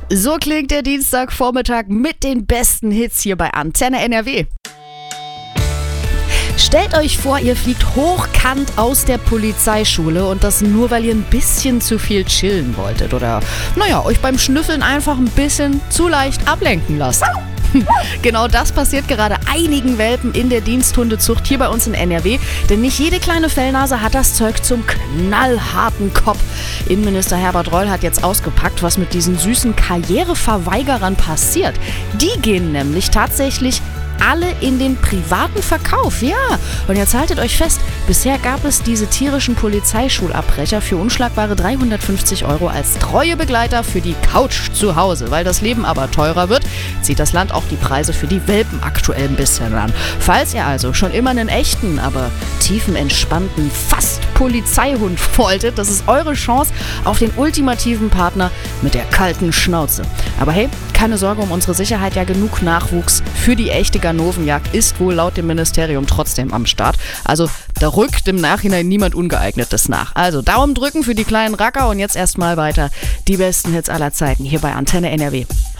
So klingt der Dienstagvormittag mit den besten Hits hier bei Antenne NRW. Stellt euch vor, ihr fliegt hochkant aus der Polizeischule und das nur, weil ihr ein bisschen zu viel chillen wolltet oder, euch beim Schnüffeln einfach ein bisschen zu leicht ablenken lasst. Genau das passiert gerade einigen Welpen in der Diensthundezucht hier bei uns in NRW, denn nicht jede kleine Fellnase hat das Zeug zum knallharten Kopf. Innenminister Herbert Reul hat jetzt ausgepackt, was mit diesen süßen Karriereverweigerern passiert. Die gehen nämlich tatsächlich alle in den privaten Verkauf, ja. Und jetzt haltet euch fest, bisher gab es diese tierischen Polizeischulabbrecher für unschlagbare 350 € als treue Begleiter für die Couch zu Hause. Weil das Leben aber teurer wird, zieht das Land auch die Preise für die Welpen aktuell ein bisschen an. Falls ihr also schon immer einen echten, aber tiefenentspannten, fast Polizeihund wolltet, das ist eure Chance auf den ultimativen Partner mit der kalten Schnauze. Aber hey, keine Sorge um unsere Sicherheit, ja genug Nachwuchs für die echte Ganovenjagd ist wohl laut dem Ministerium trotzdem am Start. Also da rückt im Nachhinein niemand Ungeeignetes nach. Also Daumen drücken für die kleinen Racker und jetzt erstmal weiter die besten Hits aller Zeiten hier bei Antenne NRW.